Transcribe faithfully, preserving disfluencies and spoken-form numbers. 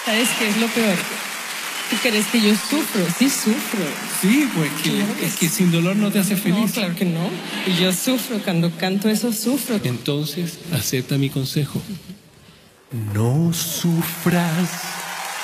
¿Sabes qué es lo peor? ¿Tú crees que yo sufro? Sí sufro. Sí, pues que, Claro que es que sin dolor no te hace feliz. No, claro que no. Y yo sufro, cuando canto eso sufro. Entonces, acepta mi consejo. No sufras.